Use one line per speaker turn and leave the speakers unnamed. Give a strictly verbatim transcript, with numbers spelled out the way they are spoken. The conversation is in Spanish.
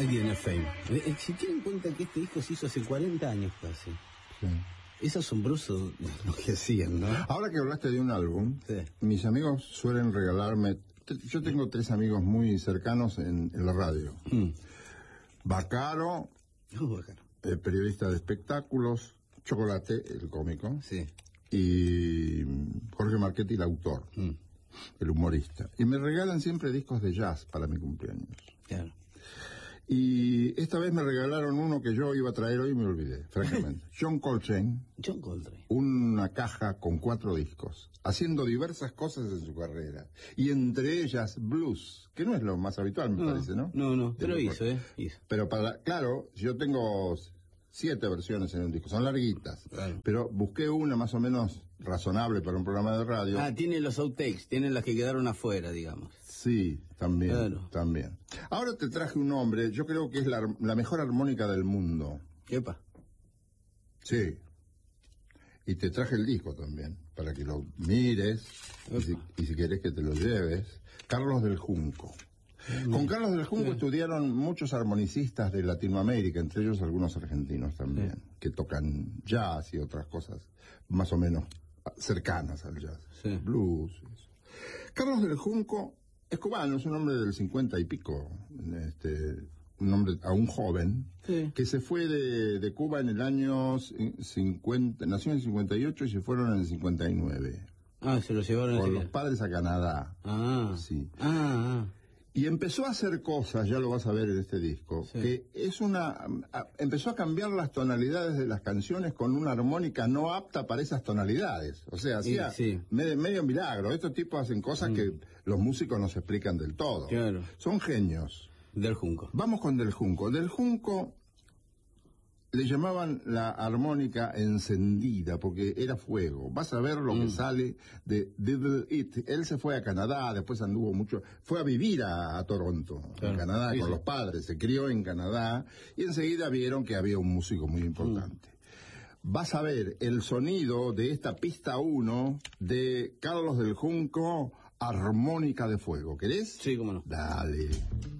Alguien of Fame. Si tienen en cuenta que este disco se hizo hace cuarenta años casi.
Sí.
Es asombroso lo que hacían, ¿no?
Ahora que hablaste de un álbum,
sí.
mis amigos suelen regalarme... Yo tengo tres amigos muy cercanos en, en la radio. Mm. Bacaro,
oh, Bacaro.
El periodista de espectáculos, Chocolate, el cómico,
sí.
y Jorge Marchetti, el autor, mm. el humorista. Y me regalan siempre discos de jazz para mi cumpleaños.
Claro.
Y esta vez me regalaron uno que yo iba a traer hoy y me olvidé, francamente. John Coltrane.
John Coltrane.
Una caja con cuatro discos, haciendo diversas cosas en su carrera. Y entre ellas blues, que no es lo más habitual, me
no,
parece, ¿no?
No, no, pero hizo, ¿eh? Hizo.
Pero para, claro, yo tengo siete versiones en un disco, son larguitas. Claro. Pero busqué una más o menos razonable para un programa de radio.
Ah, tiene los outtakes, tiene las que quedaron afuera, digamos.
Sí, también,
claro.
también. Ahora te traje un hombre, yo creo que es la, la mejor armónica del mundo.
¿Quepa?
Sí. Y te traje el disco también, para que lo mires, y si, y si querés que te lo lleves. Carlos del Junco. Mm. Con Carlos del Junco mm. estudiaron muchos armonicistas de Latinoamérica, entre ellos algunos argentinos también, mm. que tocan jazz y otras cosas más o menos cercanas al jazz.
Sí.
Blues. Eso. Carlos del Junco es cubano, es un hombre del cincuenta y pico, este, un hombre aún joven,
sí.
que se fue de, de Cuba en el año cincuenta, nació en el cincuenta y ocho y se fueron en el cincuenta y nueve.
Ah, se lo llevaron
con los padres a Canadá.
Ah,
sí.
Ah, ah.
Y empezó a hacer cosas, ya lo vas a ver en este disco, sí. que es una... A, empezó a cambiar las tonalidades de las canciones con una armónica no apta para esas tonalidades. O sea, hacía
sí, sí.
medio, medio milagro. Estos tipos hacen cosas mm. que los músicos no se explican del todo.
Claro.
Son genios.
Del Junco.
Vamos con Del Junco. Del Junco le llamaban la armónica encendida porque era fuego. Vas a ver lo mm. que sale de Diddle It. Él se fue a Canadá, después anduvo mucho, fue a vivir a, a Toronto, claro. en Canadá, sí, con sí. los padres, se crió en Canadá y enseguida vieron que había un músico muy importante. Mm. Vas a ver el sonido de esta pista uno de Carlos del Junco, Armónica de Fuego. ¿Querés?
Sí, cómo no.
Dale.